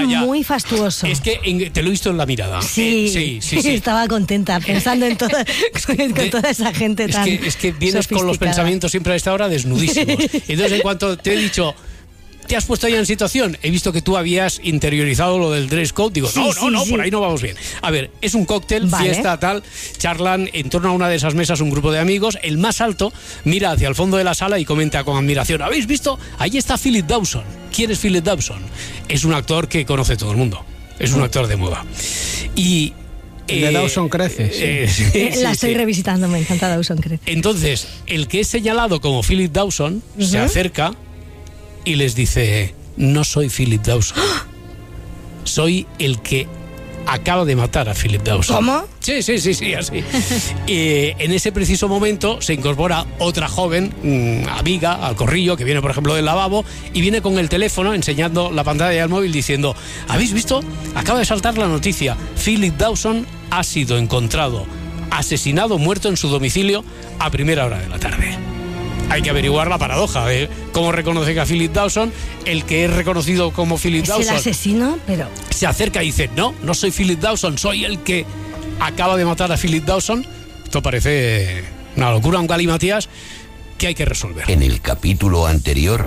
muy fastuoso. Es que te lo he visto en la mirada. Sí. Estaba contenta pensando en con toda esa gente tan es que vienes con los pensamientos siempre a esta hora desnudísimos. Entonces, en cuanto te he dicho, ¿te has puesto ya en situación? He visto que tú habías interiorizado lo del dress code. Digo, no, por ahí no vamos bien. A ver, es un cóctel, fiesta, tal. Charlan en torno a una de esas mesas un grupo de amigos. El más alto mira hacia el fondo de la sala y comenta con admiración: ¿habéis visto? Ahí está Philip Dawson. ¿Quién es Philip Dawson? Es un actor que conoce todo el mundo. Es un actor de moda. Y... de Dawson crece. La estoy revisitando, me encanta Dawson crece. Entonces, el que es señalado como Philip Dawson se acerca y les dice: no soy Philip Dawson. Soy el que acaba de matar a Philip Dawson. ¿Cómo? Sí, así. En ese preciso momento se incorpora otra joven amiga al corrillo, que viene, por ejemplo, del lavabo, y viene con el teléfono enseñando la pantalla del móvil diciendo: ¿habéis visto? Acaba de saltar la noticia. Philip Dawson ha sido encontrado asesinado, muerto en su domicilio a primera hora de la tarde. Hay que averiguar la paradoja de cómo reconoce a Philip Dawson. El que es reconocido como Philip Dawson es el asesino, pero se acerca y dice: no soy Philip Dawson, soy el que acaba de matar a Philip Dawson. Esto parece una locura, un galimatías que hay que resolver. En el capítulo anterior...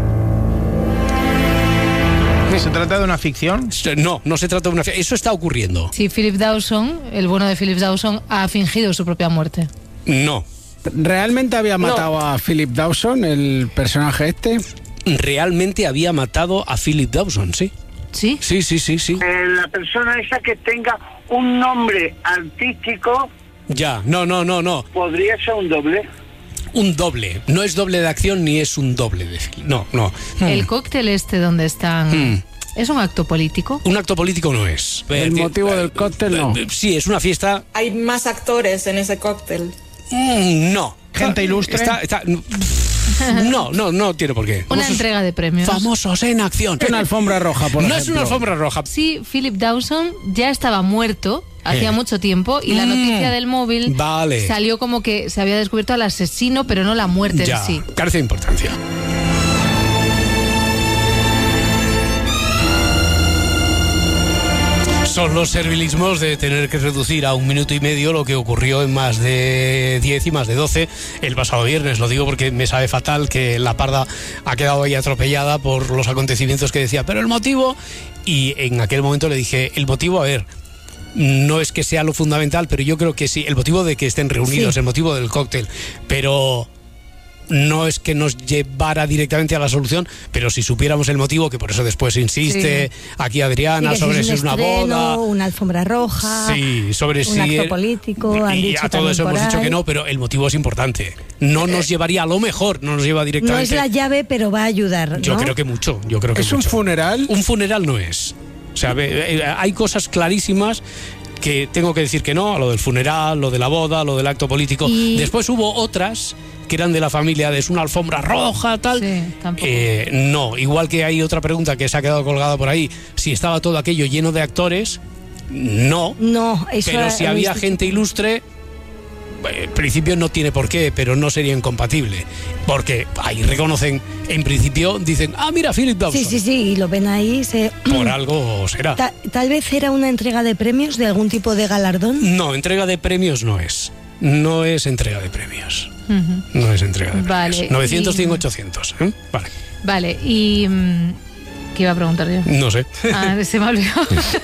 ¿Se trata de una ficción? No se trata de una ficción. Eso está ocurriendo. Sí, Philip Dawson, el bueno de Philip Dawson, ha fingido su propia muerte. No. ¿Realmente había matado a Philip Dawson, el personaje este? Realmente había matado a Philip Dawson, sí. ¿Sí? Sí. La persona esa que tenga un nombre artístico... Ya, no. ¿Podría ser un doble? Un doble. No es doble de acción ni es un doble de... No. El cóctel este donde están... ¿Es un acto político? Un acto político no es. El motivo del cóctel no. Sí, es una fiesta... ¿Hay más actores en ese cóctel? No. ¿Gente ilustre? No tiene por qué. Una entrega de premios. Famosos en acción. Una alfombra roja, por ejemplo. No es una alfombra roja. Sí, Philip Dawson ya estaba muerto hacía mucho tiempo y la noticia del móvil salió como que se había descubierto al asesino, pero no la muerte en sí. Carece de importancia. Son los servilismos de tener que reducir a 1 minuto y medio lo que ocurrió en más de 10 y más de 12 el pasado viernes. Lo digo porque me sabe fatal que la parda ha quedado ahí atropellada por los acontecimientos que decía, pero el motivo... Y en aquel momento le dije, el motivo, a ver, no es que sea lo fundamental, pero yo creo que sí, el motivo de que estén reunidos, el motivo del cóctel, pero... No es que nos llevara directamente a la solución, pero si supiéramos el motivo, que por eso después insiste aquí Adriana, sobre si es una boda, una alfombra roja, sobre un acto político, y a todo eso hemos dicho que no, pero el motivo es importante. No nos llevaría, a lo mejor no nos lleva directamente. No es la llave, pero va a ayudar, ¿no? Yo creo que mucho. ¿Es un funeral? Un funeral no es. O sea, hay cosas clarísimas que tengo que decir que no, a lo del funeral, lo de la boda, lo del acto político. Después hubo otras que eran de la familia de es una alfombra roja, tal. Sí, tampoco. No, igual que hay otra pregunta que se ha quedado colgada por ahí, si estaba todo aquello lleno de actores, no. No, eso. Pero si había gente ilustre, en principio no tiene por qué, pero no sería incompatible. Porque ahí reconocen, en principio dicen, mira, Philip Dawson. Sí, y lo ven ahí. Por algo será. Tal vez era una entrega de premios, de algún tipo de galardón. No, entrega de premios no es. No es entrega de premios. No es entrega de premios. 900, 100, 800. Vale, y... ¿qué iba a preguntar yo? No sé. Se me ha olvidado.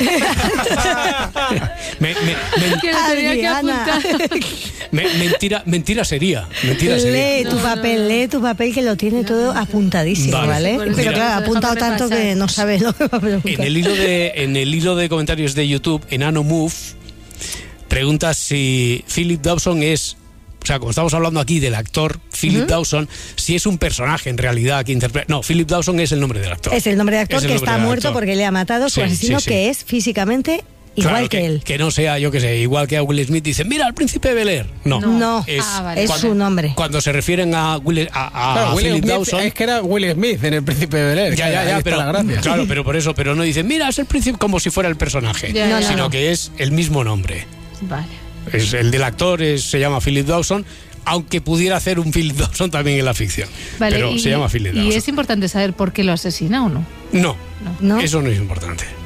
Que lo tenía que apuntar. Mentira sería. Lee tu papel que lo tiene todo apuntadísimo, ¿vale? Pero claro, ha apuntado tanto que no sabe lo que va a preguntar. En el hilo de comentarios de YouTube, Enano Move pregunta si Philip Dawson es... O sea, como estamos hablando aquí del actor Philip Dawson, si es un personaje en realidad que interpreta... No, Philip Dawson es el nombre del actor. Es el nombre del actor que está muerto porque le ha matado su asesino, que es físicamente igual que él. Que no sea, yo qué sé, igual que a Will Smith, dicen, mira, el príncipe de Bel-Air. No. Es su nombre. Cuando se refieren a Philip Dawson... Es que era Will Smith en el príncipe de Bel-Air. Ya, pero la gracia. Claro, pero por eso, pero no dicen, mira, es el príncipe, como si fuera el personaje, sino que es el mismo nombre. Vale. Es el del actor se llama Philip Dawson, aunque pudiera hacer un Philip Dawson también en la ficción. Vale, pero se llama Philip Dawson. ¿Y es importante saber por qué lo asesina o no? No, eso no es importante.